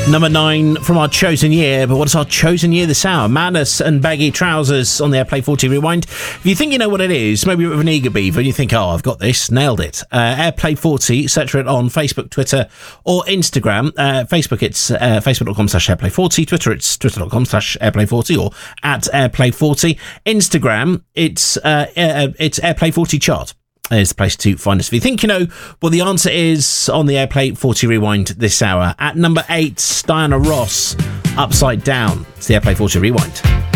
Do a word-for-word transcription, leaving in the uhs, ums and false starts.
Number nine from our chosen year, but what is our chosen year this hour? Madness and Baggy Trousers on the Airplay forty Rewind. If you think you know what it is, maybe with an eager beaver, and you think, oh, I've got this, nailed it. Uh, Airplay forty, search for it on Facebook, Twitter, or Instagram. Uh, Facebook, it's uh, facebook.com slash Airplay forty. Twitter, it's twitter.com slash Airplay forty or at Airplay forty. Instagram, it's uh, uh, it's Airplay forty chart. Is the place to find us. If you think you know what the answer is on the Airplay forty Rewind this hour. At number eight, Diana Ross, Upside Down. It's the Airplay forty Rewind.